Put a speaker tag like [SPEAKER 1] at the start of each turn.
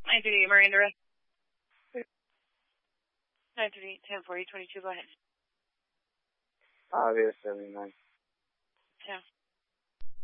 [SPEAKER 1] 938 Miranda Red. 938 1040 22. Go ahead.
[SPEAKER 2] Obvious 79.
[SPEAKER 1] Yeah.